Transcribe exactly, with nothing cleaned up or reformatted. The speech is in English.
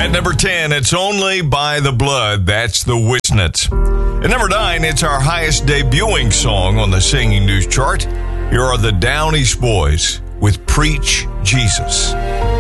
At number ten, it's Only by the Blood. That's the Wisnets. At number nine, it's our highest debuting song on the Singing News chart. Here are the Down East Boys with Preach Jesus.